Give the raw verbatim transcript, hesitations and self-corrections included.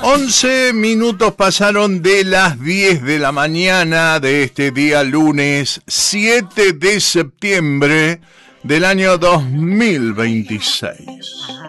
once minutos pasaron de las diez de la mañana de este día lunes siete de septiembre del año dos mil veintiséis.